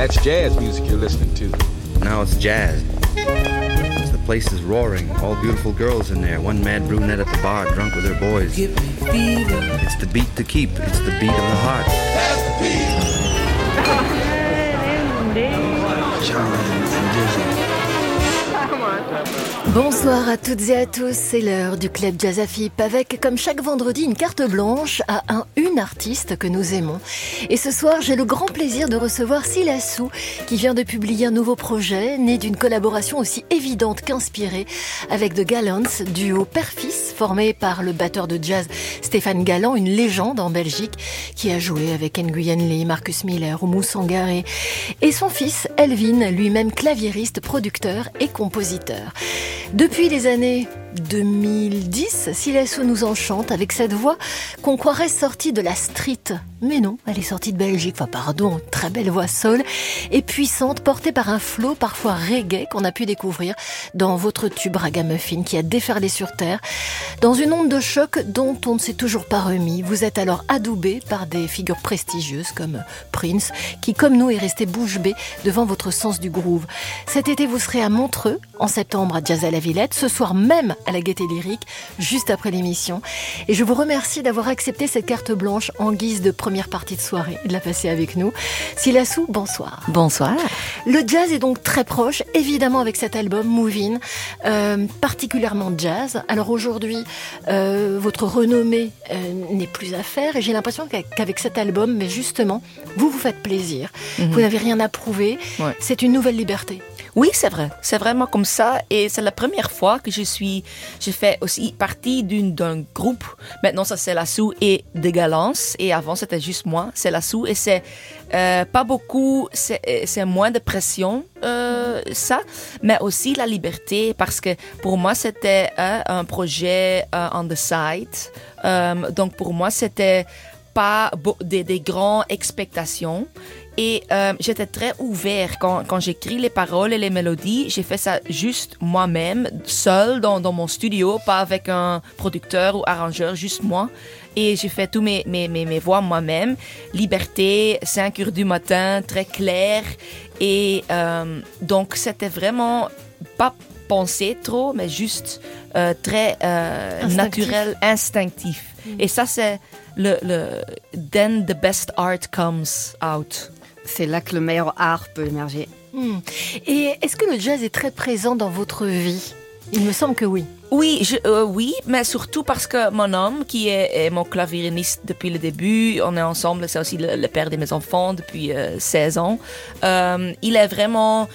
That's jazz music you're listening to. Now it's jazz. The place is roaring. All beautiful girls in there. One mad brunette at the bar, drunk with her boys. Give me fever. It's the beat to keep. It's the beat of the heart. That's the beat. Charlie and Dizzy. Bonsoir à toutes et à tous, c'est l'heure du Club Jazz à FIP avec, comme chaque vendredi, une carte blanche à une artiste que nous aimons. Et ce soir, j'ai le grand plaisir de recevoir Silassou, qui vient de publier un nouveau projet, né d'une collaboration aussi évidente qu'inspirée avec The Gallants, duo père-fils formé par le batteur de jazz Stéphane Galland, une légende en Belgique, qui a joué avec Nguyen Lee, Marcus Miller ou Moussa Sangaré, et son fils Elvin, lui-même claviériste, producteur et compositeur. Depuis les années 2010, Silassou nous enchante avec cette voix qu'on croirait sortie de la street. Mais non, elle est sortie de Belgique, très belle voix soul et puissante, portée par un flow parfois reggae qu'on a pu découvrir dans votre tube Ragamuffin qui a déferlé sur terre. Dans une onde de choc dont on ne s'est toujours pas remis, vous êtes alors adoubé par des figures prestigieuses comme Prince, qui comme nous est resté bouche bée devant votre sens du groove. Cet été, vous serez à Montreux, en septembre à Jazz à la Villette, ce soir même à la Gaîté Lyrique, juste après l'émission. Et je vous remercie d'avoir accepté cette carte blanche en guise de première partie de soirée et de la passer avec nous. Silassou, bonsoir. Bonsoir. Le jazz est donc très proche, évidemment avec cet album Move In, particulièrement jazz. Alors aujourd'hui, votre renommée n'est plus à faire et j'ai l'impression qu'avec cet album, mais justement, vous vous faites plaisir. Vous n'avez rien à prouver. Ouais. C'est une nouvelle liberté. Oui, c'est vrai. C'est vraiment comme ça. Et c'est la première fois que je fais aussi partie d'un groupe. Maintenant, ça, c'est Silassou et The Gallants. Et avant, c'était juste moi, Silassou. Et c'est pas beaucoup, c'est moins de pression, ça. Mais aussi la liberté. Parce que pour moi, c'était un projet on the side. Donc, pour moi, c'était pas des grandes expectations. Et j'étais très ouvert quand j'écris les paroles et les mélodies. J'ai fait ça juste moi-même, seul dans mon studio, pas avec un producteur ou arrangeur, juste moi. Et j'ai fait tous mes voix moi-même. Liberté, 5 heures du matin, très clair. Et donc c'était vraiment pas pensé trop, mais juste très naturel, instinctif. Et ça c'est then the best art comes out. C'est là que le meilleur art peut émerger. Et est-ce que le jazz est très présent dans votre vie ? Il me semble que oui. Oui, oui, mais surtout parce que mon homme, qui est mon claviériste depuis le début, on est ensemble, c'est aussi le père de mes enfants depuis 16 ans. Il est vraiment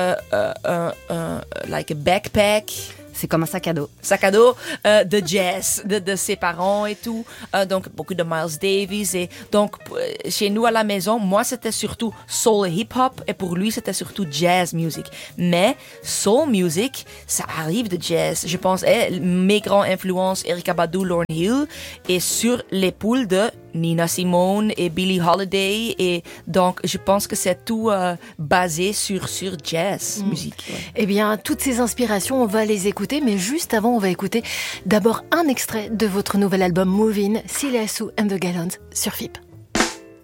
like a backpack. C'est comme un sac à dos. Sac à dos de jazz, de ses parents et tout. Donc, beaucoup de Miles Davis. Et donc, chez nous à la maison, moi, c'était surtout soul et hip-hop. Et pour lui, c'était surtout jazz music. Mais soul music, ça arrive de jazz. Je pense, mes grandes influences, Erykah Badu, Lauryn Hill, et sur l'épaule de Nina Simone et Billie Holiday. Et donc, je pense que c'est tout basé sur jazz musique. Ouais. Eh bien, toutes ces inspirations, on va les écouter. Mais juste avant, on va écouter d'abord un extrait de votre nouvel album Move In, Silassou and the Gallants sur FIP.